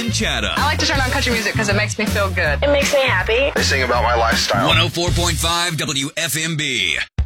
and Chatham. I like to turn on country music because it makes me feel good. It makes me happy. They sing about my lifestyle. 104.5 WFMB.